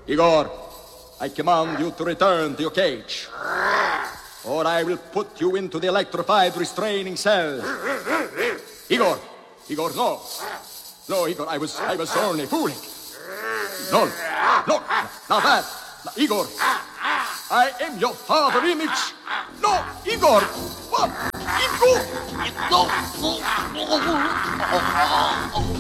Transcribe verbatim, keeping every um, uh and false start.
Igor, I command you to return to your cage, or I will put you into the electrified restraining cell. Igor, Igor, no. No, Igor, I was, I was only fooling. No, no, now that, now, Igor, I am your father image. No, Igor, what? Igor! No!